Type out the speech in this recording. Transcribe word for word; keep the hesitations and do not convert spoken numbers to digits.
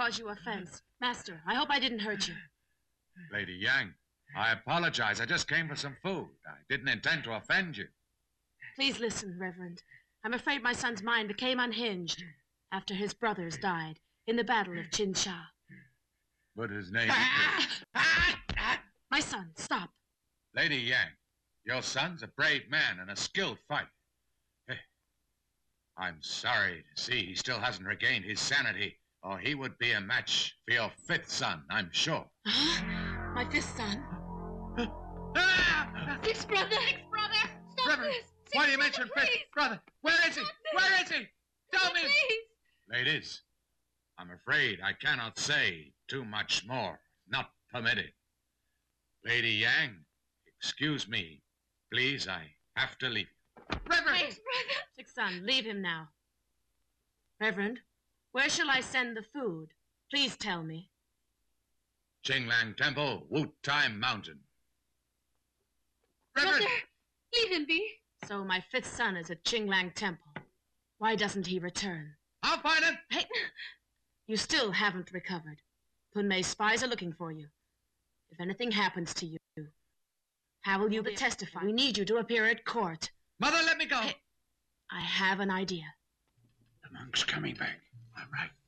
cause you offense. Master, I hope I didn't hurt you. Lady Yang, I apologize. I just came for some food. I didn't intend to offend you. Please listen, Reverend. I'm afraid my son's mind became unhinged after his brothers died in the Battle of Chinsha. But his name... My son, stop. Lady Yang, your son's a brave man and a skilled fighter. Hey, I'm sorry to see he still hasn't regained his sanity, or he would be a match for your fifth son, I'm sure. Huh? My fifth son? Sixth brother! Sixth brother! Stop Reverend, this! Sixth why do you brother, mention please. fifth brother? Where is he? Stop Where is he? Tell me! Please! Ladies, I'm afraid I cannot say too much more. Not permitted. Lady Yang, excuse me. Please, I have to leave you. Reverend! Sixth brother! Sixth son, leave him now. Reverend, where shall I send the food? Please tell me. Qinglang Temple, Wu Tai Mountain. Reverend! Brother, leave him be. So my fifth son is at Qinglang Temple. Why doesn't he return? I'll find him! Hey, you still haven't recovered. Kunmei's spies are looking for you. If anything happens to you, how will you testify? We need you to appear at court. Mother, let me go! Hey, I have an idea. The monk's coming back. I'm right.